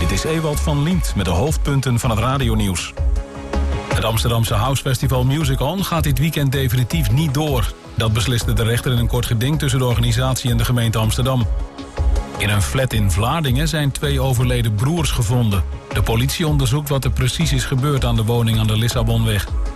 Dit is Ewald van Liemt met de hoofdpunten van het radionieuws. Het Amsterdamse House Festival Music On gaat dit weekend definitief niet door. Dat besliste de rechter in een kort geding tussen de organisatie en de gemeente Amsterdam. In een flat in Vlaardingen zijn 2 overleden broers gevonden. De politie onderzoekt wat er precies is gebeurd aan de woning aan de Lissabonweg.